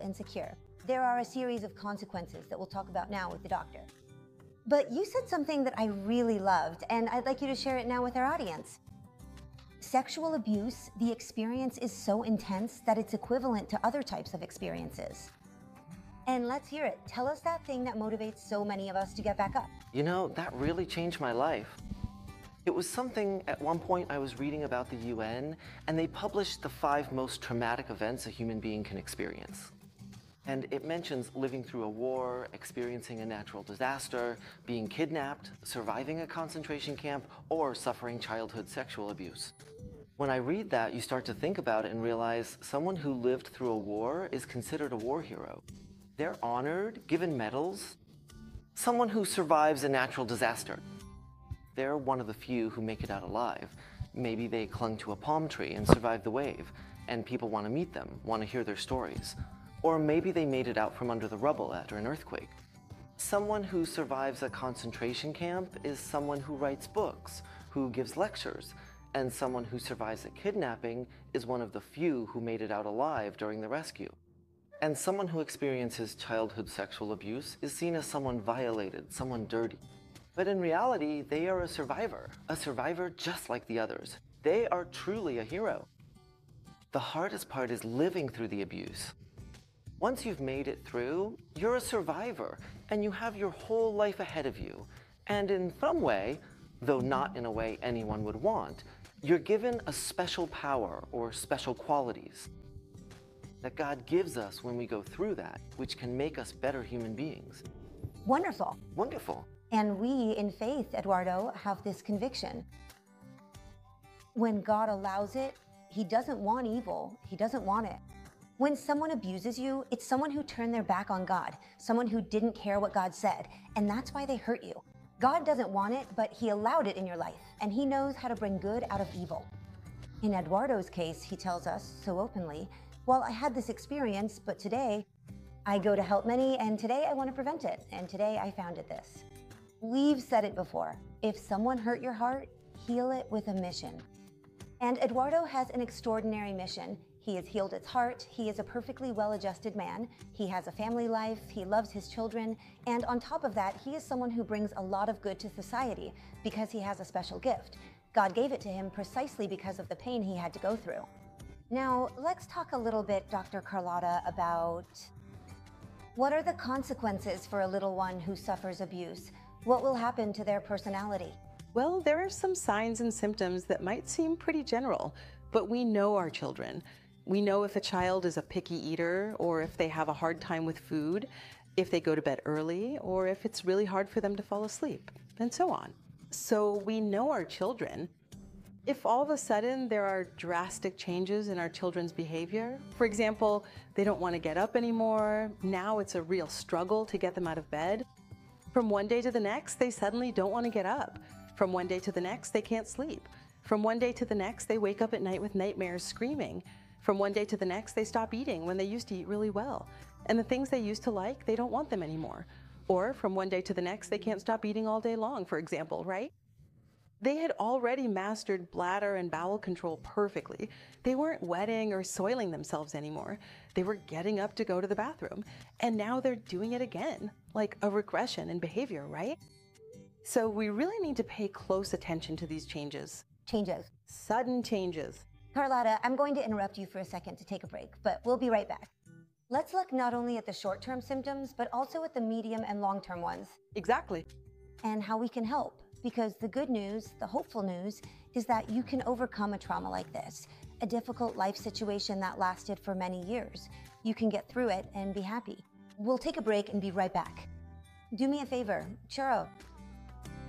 and secure. There are a series of consequences that we'll talk about now with the doctor. But you said something that I really loved, and I'd like you to share it now with our audience. Sexual abuse, the experience is so intense that it's equivalent to other types of experiences. And let's hear it. Tell us that thing that motivates so many of us to get back up. You know, that really changed my life. It was something at one point I was reading about the UN, and they published the 5 most traumatic events a human being can experience. And it mentions living through a war, experiencing a natural disaster, being kidnapped, surviving a concentration camp, or suffering childhood sexual abuse. When I read that, you start to think about it and realize someone who lived through a war is considered a war hero. They're honored, given medals. Someone who survives a natural disaster, they're one of the few who make it out alive. Maybe they clung to a palm tree and survived the wave, and people want to meet them, want to hear their stories. Or maybe they made it out from under the rubble after an earthquake. Someone who survives a concentration camp is someone who writes books, who gives lectures, and someone who survives a kidnapping is one of the few who made it out alive during the rescue. And someone who experiences childhood sexual abuse is seen as someone violated, someone dirty. But in reality, they are a survivor just like the others. They are truly a hero. The hardest part is living through the abuse. Once you've made it through, you're a survivor, and you have your whole life ahead of you. And in some way, though not in a way anyone would want, you're given a special power or special qualities that God gives us when we go through that, which can make us better human beings. Wonderful. Wonderful. And we, in faith, Eduardo, have this conviction. When God allows it, He doesn't want evil. He doesn't want it. When someone abuses you, it's someone who turned their back on God, someone who didn't care what God said, and that's why they hurt you. God doesn't want it, but He allowed it in your life, and He knows how to bring good out of evil. In Eduardo's case, he tells us so openly, well, I had this experience, but today I go to help many, and today I want to prevent it, and today I founded this. We've said it before. If someone hurt your heart, heal it with a mission. And Eduardo has an extraordinary mission. He has healed its heart. He is a perfectly well-adjusted man. He has a family life. He loves his children. And on top of that, he is someone who brings a lot of good to society because he has a special gift. God gave it to him precisely because of the pain he had to go through. Now, let's talk a little bit, Dr. Carlotta, about what are the consequences for a little one who suffers abuse? What will happen to their personality? Well, there are some signs and symptoms that might seem pretty general, but we know our children. We know if a child is a picky eater, or if they have a hard time with food, if they go to bed early, or if it's really hard for them to fall asleep, and so on. So we know our children. If all of a sudden there are drastic changes in our children's behavior, for example, they don't want to get up anymore, now it's a real struggle to get them out of bed. From one day to the next, they suddenly don't want to get up. From one day to the next, they can't sleep. From one day to the next, they wake up at night with nightmares screaming. From one day to the next, they stop eating when they used to eat really well. And the things they used to like, they don't want them anymore. Or from one day to the next, they can't stop eating all day long, for example, right? They had already mastered bladder and bowel control perfectly. They weren't wetting or soiling themselves anymore. They were getting up to go to the bathroom. And now they're doing it again, like a regression in behavior, right? So we really need to pay close attention to these changes. Changes. Sudden changes. Carlotta, I'm going to interrupt you for a second to take a break, but we'll be right back. Let's look not only at the short-term symptoms, but also at the medium and long-term ones. Exactly. And how we can help. Because the good news, the hopeful news, is that you can overcome a trauma like this, a difficult life situation that lasted for many years. You can get through it and be happy. We'll take a break and be right back. Do me a favor, Churro,